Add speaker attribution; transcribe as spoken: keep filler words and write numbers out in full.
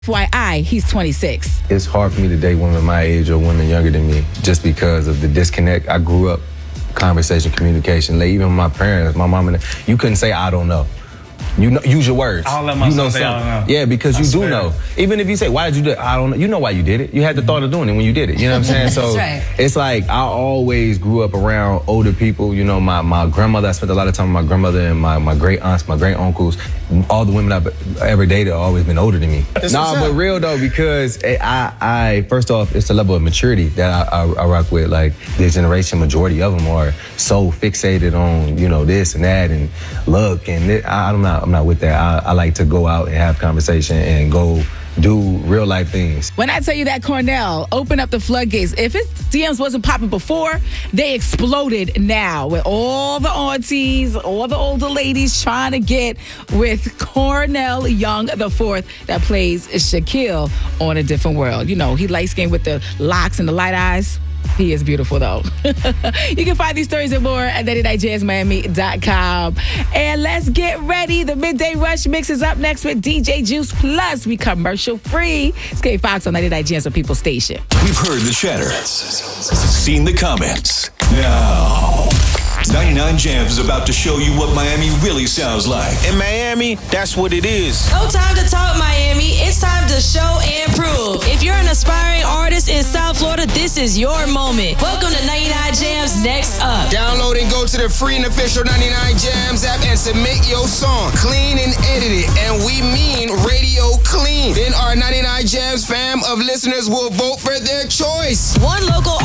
Speaker 1: F Y I, he's twenty-six.
Speaker 2: It's hard for me to date women my age or women younger than me just because of the disconnect. I grew up conversation, communication. Like, even my parents, my mom and them, you couldn't say I don't know. You know, use your words.
Speaker 3: I'll let
Speaker 2: you
Speaker 3: myself
Speaker 2: know
Speaker 3: say I don't know.
Speaker 2: Yeah, because
Speaker 3: I
Speaker 2: you
Speaker 3: swear.
Speaker 2: do know. Even if you say, why did you do it? I don't know. You know why you did it. You had the thought of doing it when you did it. You know what I'm saying? So
Speaker 1: right.
Speaker 2: It's like I always grew up around older people. You know, my, my grandmother, I spent a lot of time with my grandmother and my, my great aunts, my great uncles. All the women I've ever dated have always been older than me.
Speaker 3: That's
Speaker 2: Nah,
Speaker 3: what's
Speaker 2: but
Speaker 3: up.
Speaker 2: real though, because I, I, first off, it's the level of maturity that I, I, I rock with. Like, this generation, majority of them are so fixated on, you know, this and that and look and this. I, I'm not, I'm not with that. I, I like to go out and have conversation and go do real life things.
Speaker 1: When I tell you that Cornell opened up the floodgates, if his D Ms wasn't popping before, they exploded now with all the aunties, all the older ladies trying to get with Cornell Young the fourth that plays Shaquille on A Different World. You know, he light-skinned with the locks and the light eyes. He is beautiful, though. You can find these stories and more at ninety-nine jams miami dot com. And let's get ready. The Midday Rush mix is up next with D J Juice. Plus, we commercial free. It's K Fox on ninety-nine Jams, the People's Station.
Speaker 4: We've heard the chatter, seen the comments. Now, ninety-nine Jams is about to show you what Miami really sounds like.
Speaker 5: In Miami, that's what it is.
Speaker 6: No time to talk, Miami. It's time to show and prove. If you're an aspiring artist in South Florida, this is your moment. Welcome to ninety-nine Jams. Next up.
Speaker 5: Download and go to the free and official ninety-nine Jams app and submit your song. Clean and edited, and we mean radio clean. Then our ninety-nine Jams fam of listeners will vote for their choice.
Speaker 6: One local